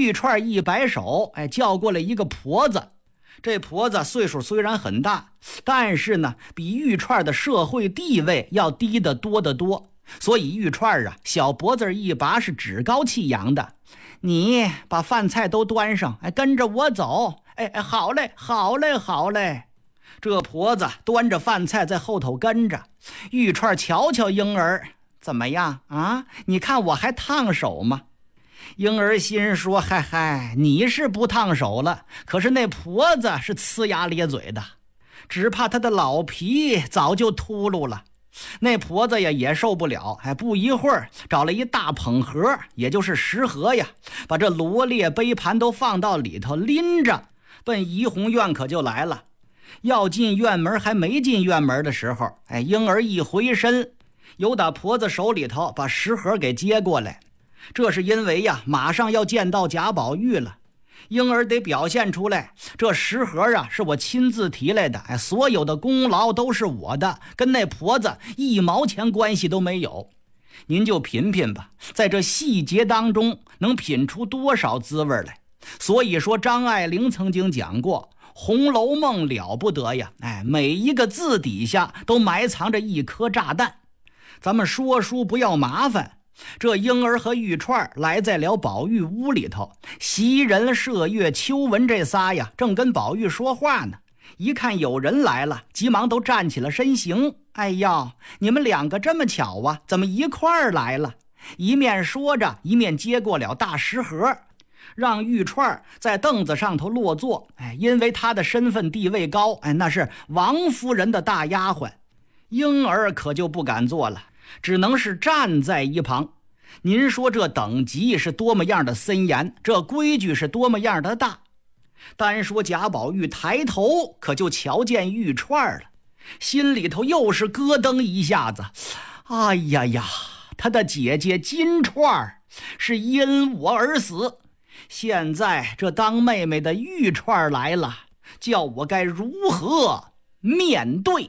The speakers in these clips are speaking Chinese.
玉串一摆手，叫过来一个婆子。这婆子岁数虽然很大，但是呢，比玉串的社会地位要低得多得多。所以玉串啊，小脖子一拔是趾高气扬的。你把饭菜都端上，跟着我走。好嘞，好嘞，好嘞。这婆子端着饭菜在后头跟着。玉串瞧瞧婴儿，怎么样啊？你看我还烫手吗？婴儿心说：嗨嗨，你是不烫手了，可是那婆子是呲牙咧嘴的，只怕她的老皮早就秃噜了。那婆子呀也受不了，不一会儿找了一大捧盒，也就是食盒呀，把这罗列杯盘都放到里头，拎着奔怡红院可就来了。要进院门还没进院门的时候，婴儿一回身，由打婆子手里头把食盒给接过来。这是因为呀，马上要见到贾宝玉了，婴儿得表现出来，这食盒啊是我亲自提来的，所有的功劳都是我的，跟那婆子一毛钱关系都没有。您就品品吧，在这细节当中能品出多少滋味来。所以说张爱玲曾经讲过，《红楼梦》了不得呀，每一个字底下都埋藏着一颗炸弹。咱们说书不要麻烦，这婴儿和玉串来在了宝玉屋里头，袭人、麝月、秋纹这仨呀正跟宝玉说话呢，一看有人来了，急忙都站起了身形。哎呀，你们两个这么巧啊，怎么一块儿来了？一面说着，一面接过了大食盒，让玉串在凳子上头落座。因为他的身份地位高，那是王夫人的大丫鬟。婴儿可就不敢坐了，只能是站在一旁。您说这等级是多么样的森严，这规矩是多么样的大。单说贾宝玉抬头可就瞧见玉串了，心里头又是咯噔一下子。哎呀呀，他的姐姐金串是因我而死，现在这当妹妹的玉串来了，叫我该如何面对？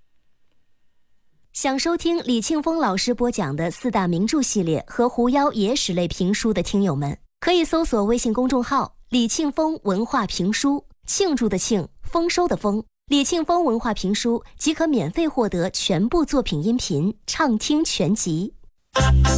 想收听李庆峰老师播讲的四大名著系列和狐妖野史类评书的听友们，可以搜索微信公众号李庆峰文化评书，庆祝的庆，丰收的丰，李庆峰文化评书即可免费获得全部作品音频畅听全集。